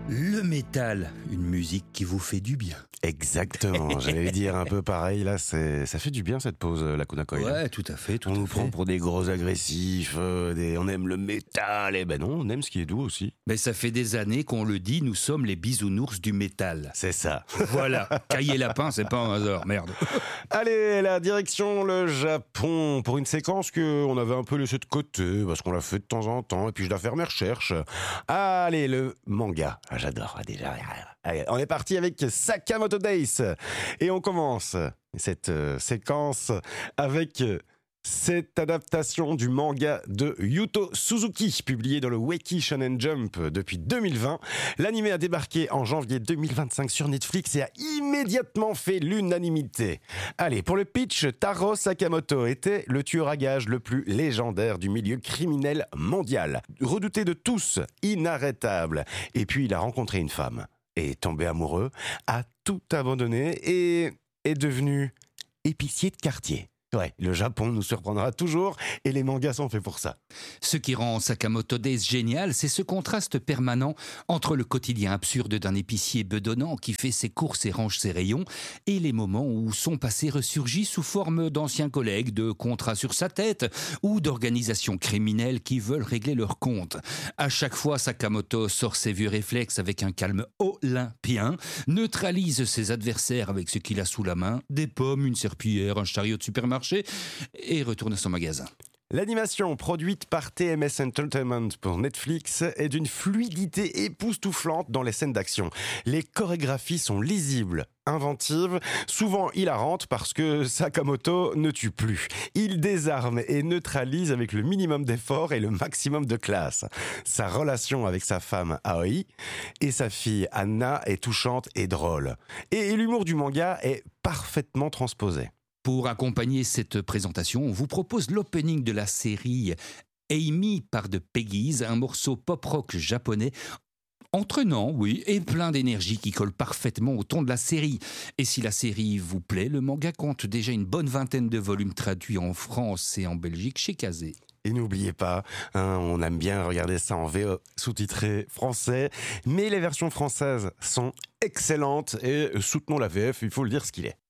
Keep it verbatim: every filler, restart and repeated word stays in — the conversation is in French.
Le métal, une musique qui vous fait du bien. Exactement, j'allais dire un peu pareil, là, c'est, ça fait du bien cette pause, la Kuna Coil. Ouais, tout à fait, tout On à nous fait. prend pour des gros agressifs, euh, des, on aime le métal, et ben non, on aime ce qui est doux aussi. Mais ça fait des années qu'on le dit, nous sommes les bisounours du métal. C'est ça. Voilà, Cahier Lapin, c'est pas un hasard, merde. Allez, la direction le Japon, pour une séquence qu'on avait un peu laissée de côté, parce qu'on l'a fait de temps en temps, et puis je dois faire mes recherches. Allez, le manga, ah, j'adore déjà. Allez, on est parti avec Sakamoto Days, et on commence cette euh, séquence avec euh, cette adaptation du manga de Yuto Suzuki, publié dans le Weekly Shonen Jump depuis deux mille vingt. L'anime a débarqué en janvier deux mille vingt-cinq sur Netflix et a immédiatement fait l'unanimité. Allez, pour le pitch, Taro Sakamoto était le tueur à gages le plus légendaire du milieu criminel mondial. Redouté de tous, inarrêtable. Et puis il a rencontré une femme, est tombé amoureux, a tout abandonné et est devenu épicier de quartier. Ouais, le Japon nous surprendra toujours et les mangas sont faits pour ça. Ce qui rend Sakamoto Days génial, c'est ce contraste permanent entre le quotidien absurde d'un épicier bedonnant qui fait ses courses et range ses rayons et les moments où son passé ressurgit sous forme d'anciens collègues, de contrats sur sa tête ou d'organisations criminelles qui veulent régler leurs comptes. À chaque fois, Sakamoto sort ses vieux réflexes avec un calme olympien, neutralise ses adversaires avec ce qu'il a sous la main, des pommes, une serpillière, un chariot de supermarché, et retourne à son magasin. L'animation produite par T M S Entertainment pour Netflix est d'une fluidité époustouflante dans les scènes d'action. Les chorégraphies sont lisibles, inventives, souvent hilarantes parce que Sakamoto ne tue plus. Il désarme et neutralise avec le minimum d'effort et le maximum de classe. Sa relation avec sa femme Aoi et sa fille Anna est touchante et drôle. Et l'humour du manga est parfaitement transposé. Pour accompagner cette présentation, on vous propose l'opening de la série Amy par The Peggies, un morceau pop-rock japonais entraînant, oui, et plein d'énergie qui colle parfaitement au ton de la série. Et si la série vous plaît, le manga compte déjà une bonne vingtaine de volumes traduits en France et en Belgique chez Kazé. Et n'oubliez pas, hein, on aime bien regarder ça en V O sous-titré français, mais les versions françaises sont excellentes et soutenons la V F, il faut le dire ce qu'il est.